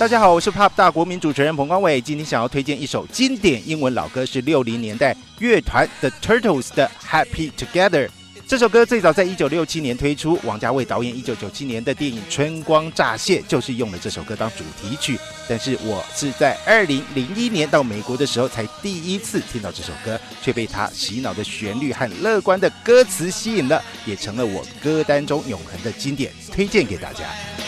大家好，我是 Pop 大国民主持人彭光伟。今天想要推荐一首经典英文老歌，是60年代乐团 The Turtles 的 Happy Together。这首歌最早在1967年推出，王家卫导演1997年的电影《春光乍泄》就是用了这首歌当主题曲。但是我是在2001年到美国的时候才第一次听到这首歌，却被它洗脑的旋律和乐观的歌词吸引了，也成了我歌单中永恒的经典，推荐给大家。